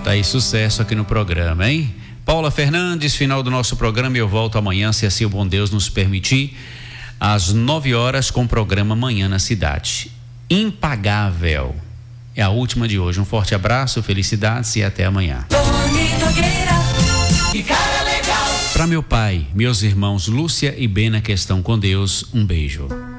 Tá aí sucesso aqui no programa, hein? Paula Fernandes, final do nosso programa, e eu volto amanhã, se assim o bom Deus nos permitir, às 9h com o programa Manhã na Cidade. Impagável. É a última de hoje. Um forte abraço, felicidades e até amanhã. Para meu pai, meus irmãos Lúcia e Bena que estão com Deus, um beijo.